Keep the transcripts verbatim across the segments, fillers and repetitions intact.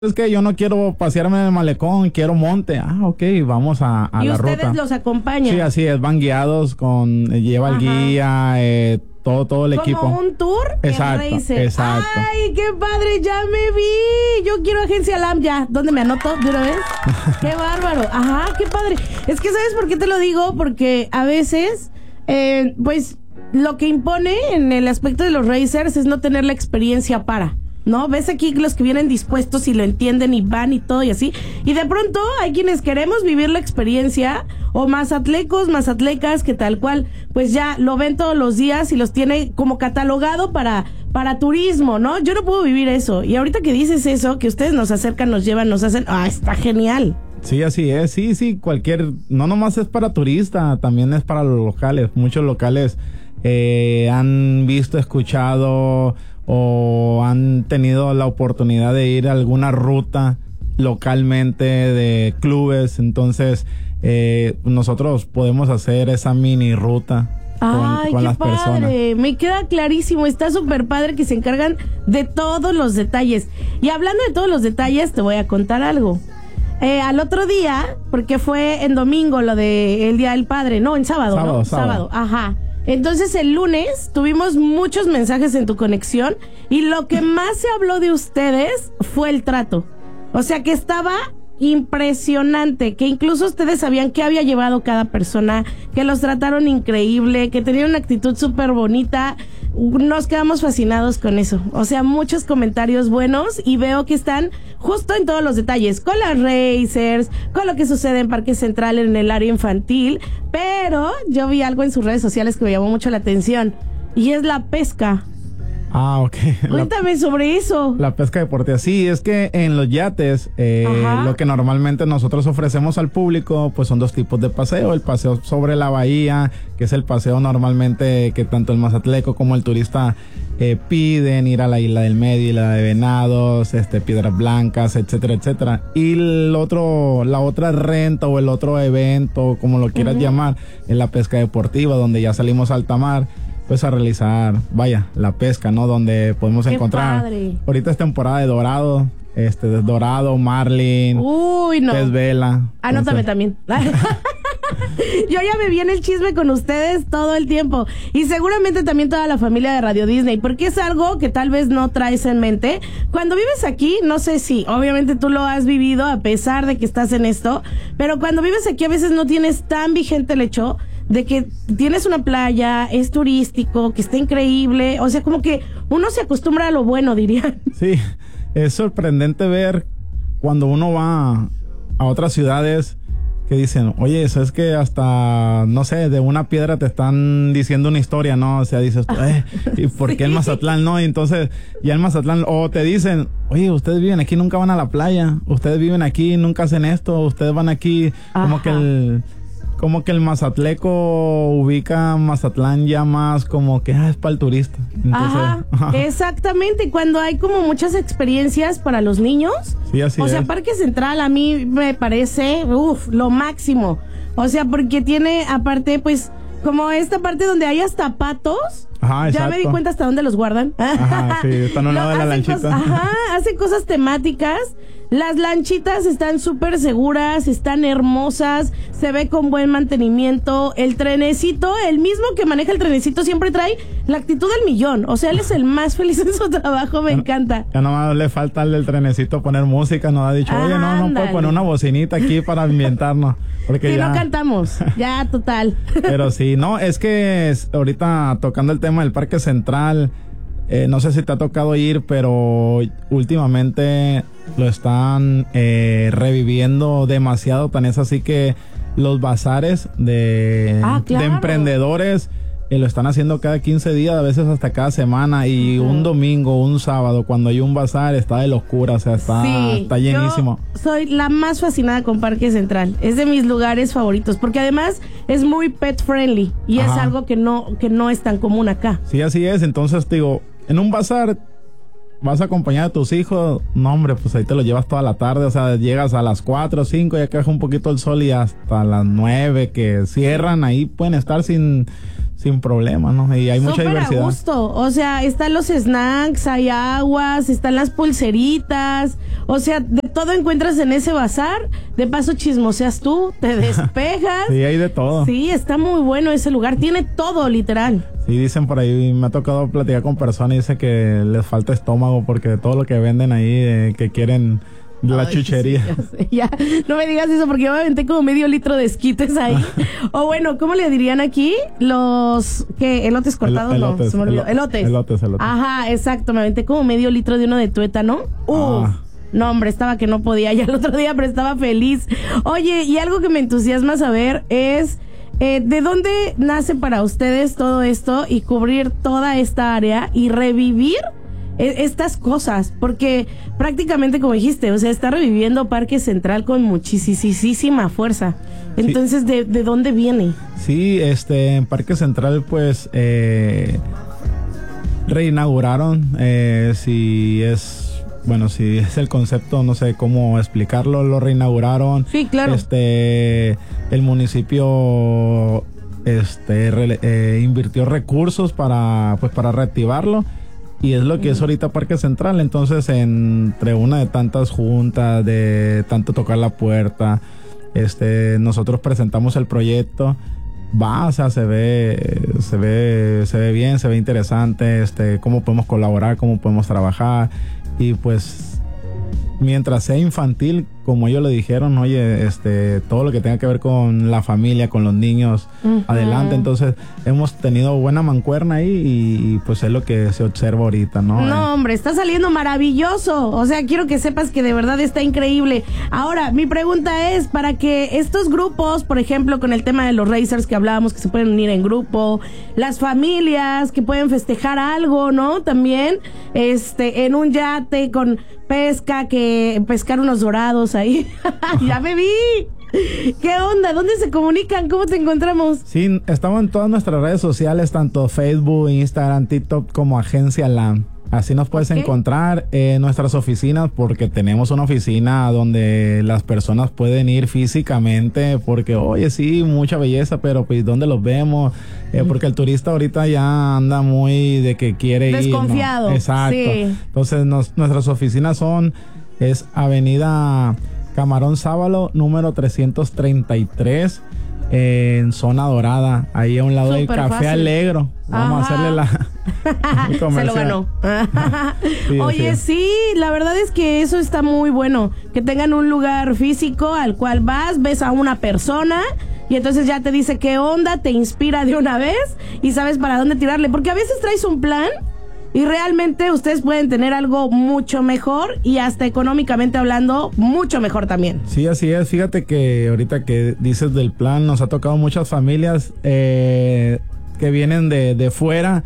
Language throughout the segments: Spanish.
Es que yo no quiero pasearme en el malecón, quiero monte. Ah, ok, vamos a, a y la ruta. ¿Y ustedes los acompañan? Sí, así es, van guiados con, lleva el guía, eh, todo, todo el ¿Como equipo. Como un tour. Exacto, exacto. Ay, qué padre, ya me vi. Yo quiero Agencia L A M ya. ¿Dónde me anoto de una vez? Qué bárbaro. Ajá, qué padre. Es que, ¿sabes por qué te lo digo? Porque a veces, eh, pues, lo que impone en el aspecto de los racers es no tener la experiencia para... ¿no? Ves aquí los que vienen dispuestos y lo entienden y van y todo y así. Y de pronto hay quienes queremos vivir la experiencia, o mazatlecos, mazatlecas, que tal cual, pues ya lo ven todos los días y los tiene como catalogado para, para turismo, ¿no? Yo no puedo vivir eso. Y ahorita que dices eso, que ustedes nos acercan, nos llevan, nos hacen, ah, está genial. Sí, así es, sí, sí, cualquier, no nomás es para turista, también es para los locales. Muchos locales eh, han visto, escuchado o han tenido la oportunidad de ir a alguna ruta localmente de clubes, entonces eh, nosotros podemos hacer esa mini ruta con, Ay, con qué las padre. personas. Me queda clarísimo, está súper padre que se encargan de todos los detalles. Y hablando de todos los detalles, te voy a contar algo. Eh, al otro día, porque fue en domingo lo de el Día del Padre, no, en sábado, sábado ¿no? Sábado, sábado, ajá. Entonces el lunes tuvimos muchos mensajes en tu conexión y lo que más se habló de ustedes fue el trato. O sea que estaba impresionante, que incluso ustedes sabían qué había llevado cada persona, que los trataron increíble, que tenían una actitud súper bonita. Nos quedamos fascinados con eso. O sea, muchos comentarios buenos y veo que están justo en todos los detalles, con las racers, con lo que sucede en Parque Central en el área infantil, pero yo vi algo en sus redes sociales que me llamó mucho la atención y es la pesca. Ah, ok. Cuéntame la, sobre eso. La pesca deportiva. Sí, es que en los yates, eh, lo que normalmente nosotros ofrecemos al público, pues son dos tipos de paseo. El paseo sobre la bahía, que es el paseo normalmente que tanto el mazatleco como el turista eh, piden, ir a la Isla del Medio, Isla de Venados, este, Piedras Blancas, etcétera, etcétera. Y el otro, la otra renta o el otro evento, como lo quieras uh-huh. llamar, es la pesca deportiva, donde ya salimos a alta mar, pues a realizar, vaya, la pesca, ¿no? Donde podemos Qué encontrar. Padre. Ahorita es temporada de dorado, este, de dorado, marlin, Uy, no. pez vela. Anótame también. Yo ya me vi en el chisme con ustedes todo el tiempo. Y seguramente también toda la familia de Radio Disney, porque es algo que tal vez no traes en mente. Cuando vives aquí, no sé si, obviamente tú lo has vivido a pesar de que estás en esto, pero cuando vives aquí a veces no tienes tan vigente el hecho de que tienes una playa, es turístico, que está increíble. O sea, como que uno se acostumbra a lo bueno, dirían. Sí, es sorprendente ver cuando uno va a otras ciudades que dicen, oye, eso es que hasta, no sé, de una piedra te están diciendo una historia, ¿no? O sea, dices, eh, ¿y por qué sí. el Mazatlán no? Y entonces, ya el Mazatlán, o te dicen, oye, ustedes viven aquí, nunca van a la playa, ustedes viven aquí, nunca hacen esto, ustedes van aquí, Ajá. como que el... Como que el mazatleco ubica Mazatlán ya más como que ah, es para el turista. Entonces, ajá, ajá, exactamente. Cuando hay como muchas experiencias para los niños. Sí, así o es. sea, Parque Central a mí me parece, uff, lo máximo. O sea, porque tiene aparte, pues, como esta parte donde hay hasta patos. Ajá, ya me di cuenta hasta dónde los guardan. Ajá, sí, están a un lado de la lanchita. Cosas, ajá, hacen cosas temáticas. Las lanchitas están súper seguras, están hermosas, se ve con buen mantenimiento. El trenecito, el mismo que maneja el trenecito, siempre trae la actitud del millón. O sea, él es el más feliz en su trabajo, me ya, encanta. Ya nomás le falta al del trenecito poner música, nos ha dicho, oye, no, no puedo poner una bocinita aquí para ambientarnos. Porque si ya... no cantamos, ya, total. Pero sí, no, es que es, ahorita tocando el tema del Parque Central, eh, no sé si te ha tocado ir, pero últimamente lo están eh, reviviendo demasiado, tan es así que los bazares de, ah, claro. de emprendedores eh, lo están haciendo cada quince días, a veces hasta cada semana, y uh-huh. un domingo, un sábado, cuando hay un bazar, está de locura, o sea, está, sí, está llenísimo. Yo soy la más fascinada con Parque Central, es de mis lugares favoritos, porque además es muy pet friendly, y Ajá. es algo que no, que no es tan común acá. Sí, así es, entonces digo, en un bazar vas a acompañar a tus hijos, no hombre, pues ahí te lo llevas toda la tarde, o sea, llegas a las cuatro o cinco, ya caja un poquito el sol y hasta las nueve que cierran, ahí pueden estar sin, sin problema, ¿no? Y hay mucha Súper diversidad. a gusto. O sea, están los snacks, hay aguas, están las pulseritas. O sea, de todo encuentras en ese bazar. De paso chismoseas tú, te despejas. Sí, hay de todo. Sí, está muy bueno ese lugar. Tiene todo, literal. Sí, dicen por ahí, me ha tocado platicar con personas y dicen que les falta estómago porque de todo lo que venden ahí, eh, que quieren la Ay, chuchería. Sí, ya, sé, ya, no me digas eso porque yo me aventé como medio litro de esquites ahí. O bueno, ¿cómo le dirían aquí? Los, ¿qué? ¿Elotes cortados? El, no, elotes, se me olvidó. elo- Elotes. Elotes, elotes. Ajá, exacto, me aventé como medio litro de uno de tuétano. Uf. Ah. No, hombre, estaba que no podía ya el otro día, pero estaba feliz. Oye, y algo que me entusiasma saber es eh, ¿de dónde nace para ustedes todo esto y cubrir toda esta área y revivir eh, estas cosas? Porque prácticamente, como dijiste, o sea, está reviviendo Parque Central con muchísima fuerza. Entonces, sí. ¿de, ¿de dónde viene? Sí, este, en Parque Central, pues, eh, reinauguraron, eh, si es... Bueno, si es el concepto, no sé cómo explicarlo, lo reinauguraron. Sí, claro. Este, el municipio, este, re, eh, invirtió recursos para, pues, para reactivarlo. Y es lo que mm. es ahorita Parque Central. Entonces, entre una de tantas juntas, de tanto tocar la puerta, este, nosotros presentamos el proyecto. Va, o sea, se ve, se ve, se ve bien, se ve interesante, este, cómo podemos colaborar, cómo podemos trabajar. Y pues, mientras sea infantil, como ellos le dijeron, oye, este, todo lo que tenga que ver con la familia, con los niños, uh-huh. adelante. Entonces, hemos tenido buena mancuerna ahí y, y pues es lo que se observa ahorita, ¿no? No, hombre, está saliendo maravilloso. O sea, quiero que sepas que de verdad está increíble. Ahora, mi pregunta es, para que estos grupos, por ejemplo, con el tema de los racers que hablábamos, que se pueden unir en grupo, las familias que pueden festejar algo, ¿no? También, este, en un yate con pesca, que pescar unos dorados ahí. ¡Ya me vi! ¿Qué onda? ¿Dónde se comunican? ¿Cómo te encontramos? Sí, estamos en todas nuestras redes sociales, tanto Facebook, Instagram, TikTok como Agencia LAM. Así nos puedes okay. encontrar en nuestras oficinas, porque tenemos una oficina donde las personas pueden ir físicamente, porque oye, sí, mucha belleza, pero pues ¿dónde los vemos? Eh, porque el turista ahorita ya anda muy de que quiere ir. Desconfiado. ¿no? Exacto. Sí. Entonces nos, nuestras oficinas son, es Avenida Camarón Sábalo, número trescientos treinta y tres, eh, en Zona Dorada, ahí a un lado del Café fácil. Alegro. Vamos Ajá. a hacerle la... Se lo ganó. sí, Oye, sí. sí, la verdad es que eso está muy bueno. Que tengan un lugar físico al cual vas, ves a una persona y entonces ya te dice qué onda, te inspira de una vez y sabes para dónde tirarle. Porque a veces traes un plan y realmente ustedes pueden tener algo mucho mejor y hasta económicamente hablando, mucho mejor también. Sí, así es. Fíjate que ahorita que dices del plan, nos ha tocado muchas familias eh, que vienen de, de fuera,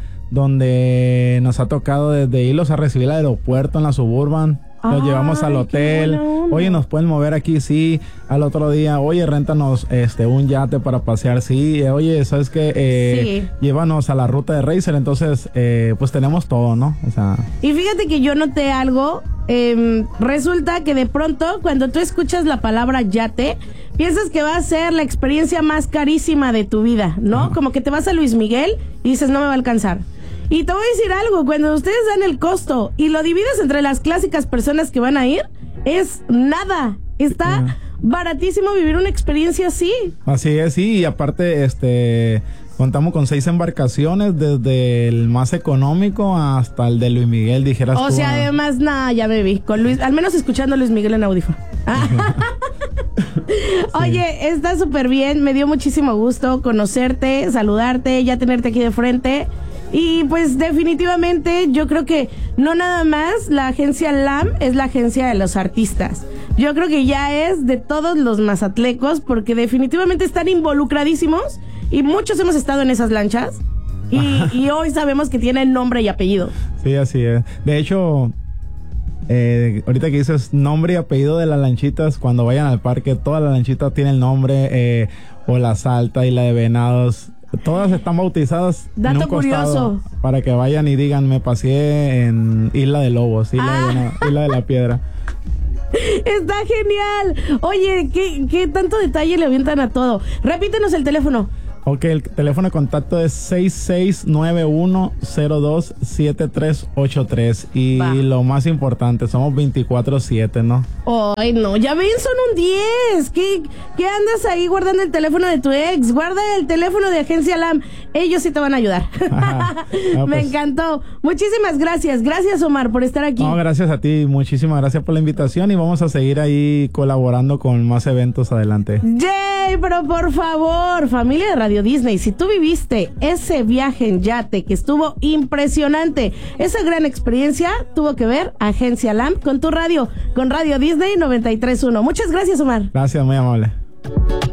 donde nos ha tocado desde irlos a recibir al aeropuerto en la Suburban. Los Ay, llevamos al hotel. Oye, nos pueden mover aquí, sí. Al otro día, oye, réntanos este, un yate para pasear, sí. Oye, ¿sabes qué? Eh, sí. Llévanos a la ruta de Racer. Entonces, eh, pues tenemos todo, ¿no? O sea. Y fíjate que yo noté algo. Eh, resulta que de pronto, cuando tú escuchas la palabra yate, piensas que va a ser la experiencia más carísima de tu vida, ¿no? Como que te vas a Luis Miguel y dices, no me va a alcanzar. Y te voy a decir algo, cuando ustedes dan el costo y lo divides entre las clásicas personas que van a ir, es nada. Está uh-huh. baratísimo vivir una experiencia así. Así es, sí, y aparte, este, contamos con seis embarcaciones, desde el más económico hasta el de Luis Miguel, dijeras O tú, sea, además, nada, ya me vi, con Luis, al menos escuchando a Luis Miguel en audífono. Oye, sí. Está súper bien, me dio muchísimo gusto conocerte, saludarte, ya tenerte aquí de frente. Y pues definitivamente yo creo que no nada más la agencia LAM es la agencia de los artistas. Yo creo que ya es de todos los mazatlecos, porque definitivamente están involucradísimos y muchos hemos estado en esas lanchas y, y hoy sabemos que tienen nombre y apellido. Sí, así es. De hecho, eh, ahorita que dices nombre y apellido de las lanchitas, cuando vayan al parque, todas las lanchitas tienen nombre, eh, o la Salta y la de Venados. Todas están bautizadas. Dato en un curioso. Para que vayan y digan, me paseé en Isla de Lobos, Isla, ah. de, no, Isla de la Piedra. Está genial. Oye, ¿qué, qué tanto detalle le avientan a todo? Repítenos el teléfono. Ok, el teléfono de contacto es seis seis nueve uno cero dos siete tres ocho tres. Y Va. lo más importante, somos veinticuatro siete, ¿no? Ay, no, ya ven, son un diez. ¿Qué, ¿Qué andas ahí guardando el teléfono de tu ex? Guarda el teléfono de Agencia L A M. Ellos sí te van a ayudar. Ajá. No, Me pues. encantó. Muchísimas gracias. Gracias, Omar, por estar aquí. No, gracias a ti. Muchísimas gracias por la invitación y vamos a seguir ahí colaborando con más eventos adelante. ¡Yay! Pero por favor, familia de Radio Disney, si tú viviste ese viaje en yate que estuvo impresionante, esa gran experiencia tuvo que ver Agencia L A M con tu radio, con Radio Disney noventa y tres punto uno. Muchas gracias, Omar. Gracias, muy amable.